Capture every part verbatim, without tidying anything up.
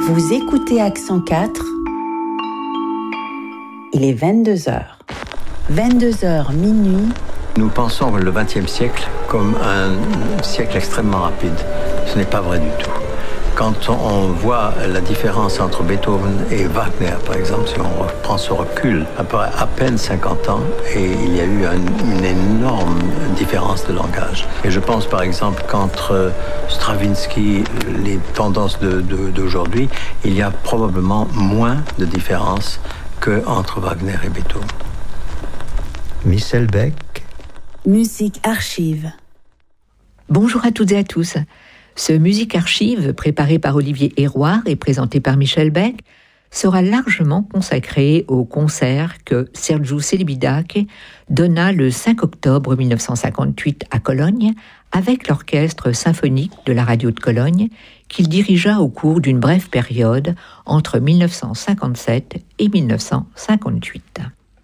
Vous écoutez Accent quatre. Il est vingt-deux heures. vingt-deux heures minuit. Nous pensons le vingtième siècle comme un siècle extrêmement rapide. Ce n'est pas vrai du tout. Quand on voit la différence entre Beethoven et Wagner, par exemple, si on prend ce recul, après à peine cinquante ans, et il y a eu un, une énorme différence de langage. Et je pense, par exemple, qu'entre Stravinsky, les tendances de, de, d'aujourd'hui, il y a probablement moins de différence qu'entre Wagner et Beethoven. Michel Beck. Musique Archive. Bonjour à toutes et à tous. Ce Musique Archive, préparé par Olivier Héroard et présenté par Michel Beck, sera largement consacré au concert que Sergiu Celibidache donna le cinq octobre mille neuf cent cinquante-huit à Cologne avec l'orchestre symphonique de la radio de Cologne qu'il dirigea au cours d'une brève période entre mille neuf cent cinquante-sept et mille neuf cent cinquante-huit.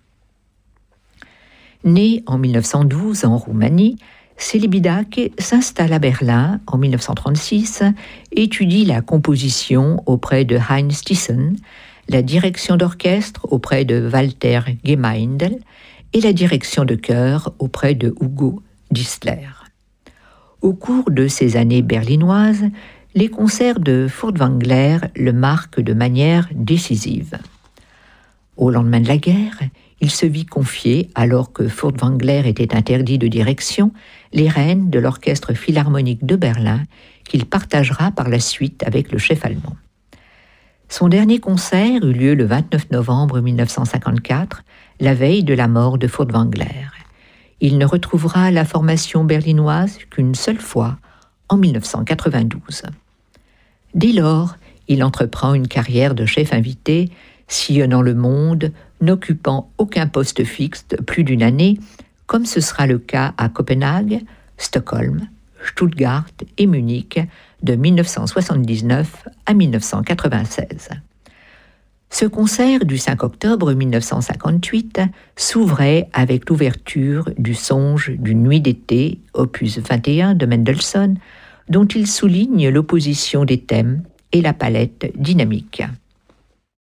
Né en mille neuf cent douze en Roumanie, Celibidache s'installe à Berlin en mille neuf cent trente-six, étudie la composition auprès de Heinz Thyssen, la direction d'orchestre auprès de Walter Gemeindl et la direction de chœur auprès de Hugo Distler. Au cours de ces années berlinoises, les concerts de Furtwängler le marquent de manière décisive. Au lendemain de la guerre, il se vit confier, alors que Furtwängler était interdit de direction, les rênes de l'orchestre philharmonique de Berlin, qu'il partagera par la suite avec le chef allemand. Son dernier concert eut lieu le vingt-neuf novembre mille neuf cent cinquante-quatre, la veille de la mort de Furtwängler. Il ne retrouvera la formation berlinoise qu'une seule fois, en mille neuf cent quatre-vingt-douze. Dès lors, il entreprend une carrière de chef invité, sillonnant le monde, n'occupant aucun poste fixe plus d'une année, comme ce sera le cas à Copenhague, Stockholm, Stuttgart et Munich de mille neuf cent soixante-dix-neuf à mille neuf cent quatre-vingt-seize. Ce concert du cinq octobre mille neuf cent cinquante-huit s'ouvrait avec l'ouverture du Songe d'une nuit d'été, opus vingt et un de Mendelssohn, dont il souligne l'opposition des thèmes et la palette dynamique.